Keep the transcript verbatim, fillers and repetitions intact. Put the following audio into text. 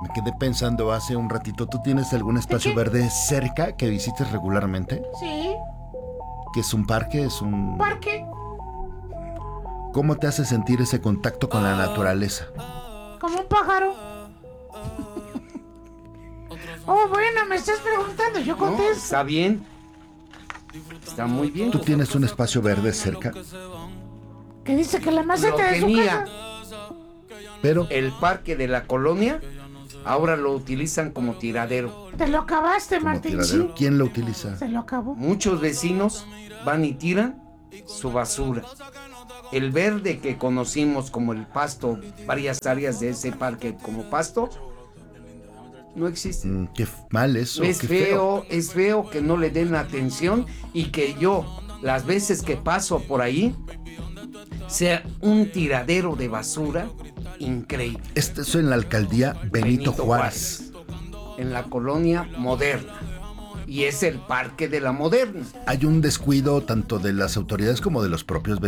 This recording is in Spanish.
Me quedé pensando hace un ratito, ¿tú tienes algún espacio qué? verde cerca que visites regularmente? Sí, ¿Que es un parque? ¿Es un...? parque, ¿Cómo te hace sentir ese contacto con la naturaleza? como un pájaro. Oh, bueno, me estás preguntando, yo No, contesto. está bien. Está muy bien. ¿Tú tienes un espacio verde cerca? Que dice que la Lo maceta de su tenía. casa. Pero El parque de la colonia, ahora lo utilizan como tiradero. Te lo acabaste, como Martín. tiradero, Sí, ¿quién lo utiliza? se lo acabó. Muchos vecinos van y tiran su basura. El verde que conocimos como el pasto, varias áreas de ese parque como pasto, no existe. Mm, qué f- mal eso, Es qué feo, es feo que no le den atención y que yo, las veces que paso por ahí, sea un tiradero de basura increíble. Esto es en la alcaldía Benito, Juárez. En la colonia Moderna. Y es el Parque de la Moderna. Hay un descuido tanto de las autoridades como de los propios